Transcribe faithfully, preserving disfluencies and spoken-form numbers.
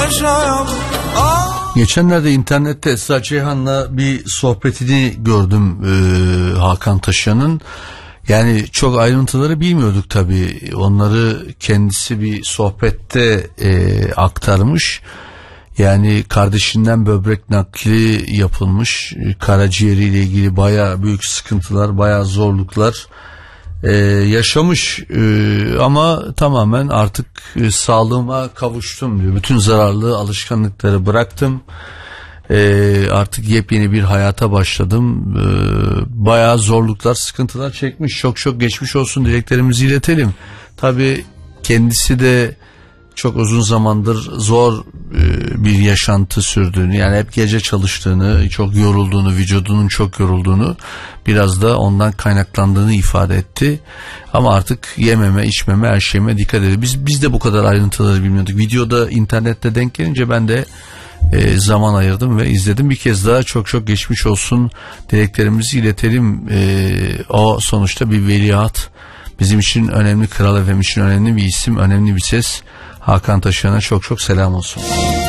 yaşayalım. Ah. Geçenlerde internette Esra Ceyhan'la bir sohbetini gördüm e, Hakan Taşıyan'ın. Yani çok ayrıntıları bilmiyorduk tabii. Onları kendisi bir sohbette e, aktarmış. Yani kardeşinden böbrek nakli yapılmış. Karaciğeriyle ilgili bayağı büyük sıkıntılar, bayağı zorluklar e, yaşamış. E, ama tamamen artık e, sağlığıma kavuştum diyor. Bütün zararlı alışkanlıkları bıraktım. Ee, artık yepyeni bir hayata başladım. Ee, bayağı zorluklar, sıkıntılar çekmiş. Çok çok geçmiş olsun dileklerimizi iletelim. Tabii kendisi de çok uzun zamandır zor e, bir yaşantı sürdüğünü, yani hep gece çalıştığını, çok yorulduğunu, vücudunun çok yorulduğunu, biraz da ondan kaynaklandığını ifade etti. Ama artık yememe, içmeme, her şeyime dikkat ediyor. Biz biz de bu kadar ayrıntıları bilmiyorduk. Videoda, internette denk gelince ben de E, zaman ayırdım ve izledim. Bir kez daha çok çok geçmiş olsun dileklerimizi iletelim. E, o sonuçta bir veliaht, bizim için önemli, Kral Efem için önemli bir isim, önemli bir ses. Hakan Taşıyan'a çok çok selam olsun.